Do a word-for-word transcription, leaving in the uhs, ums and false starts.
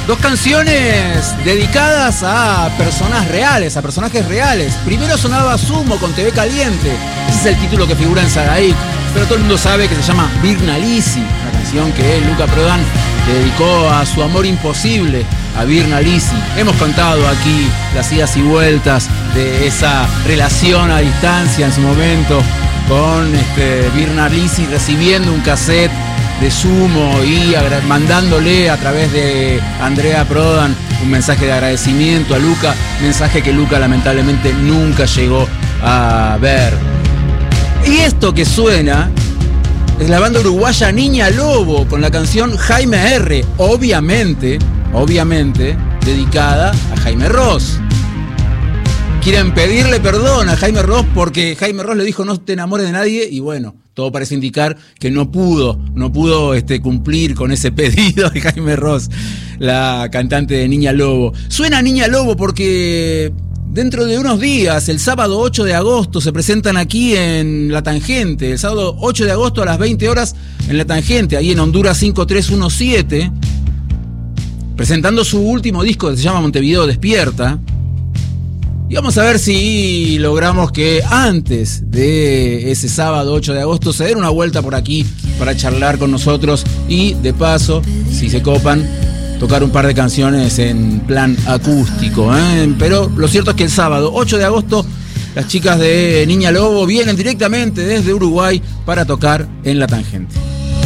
Dos canciones dedicadas a personas reales, a personajes reales. Primero sonaba Sumo con Te ve Caliente. Ese es el título que figura en Sagaik. Pero todo el mundo sabe que se llama Virna Lisi, una canción que Luca Prodan le dedicó a su amor imposible, a Virna Lisi. Hemos contado aquí las idas y vueltas de esa relación a distancia en su momento con este, Virna Lisi recibiendo un cassette de Sumo y agra- mandándole a través de Andrea Prodan un mensaje de agradecimiento a Luca, mensaje que Luca lamentablemente nunca llegó a ver. Y esto que suena es la banda uruguaya Niña Lobo con la canción Jaime R, obviamente, obviamente dedicada a Jaime Ross. Quieren pedirle perdón a Jaime Ross porque Jaime Ross le dijo no te enamores de nadie y bueno, todo parece indicar que no pudo, no pudo este, cumplir con ese pedido de Jaime Ross, la cantante de Niña Lobo. Suena Niña Lobo porque dentro de unos días, el sábado ocho de agosto, se presentan aquí en La Tangente, el sábado ocho de agosto a las veinte horas en La Tangente, ahí en Honduras cinco tres uno siete, presentando su último disco que se llama Montevideo Despierta. Y vamos a ver si logramos que antes de ese sábado ocho de agosto se den una vuelta por aquí para charlar con nosotros y de paso, si se copan, tocar un par de canciones en plan acústico, ¿eh? Pero lo cierto es que el sábado ocho de agosto las chicas de Niña Lobo vienen directamente desde Uruguay para tocar en La Tangente.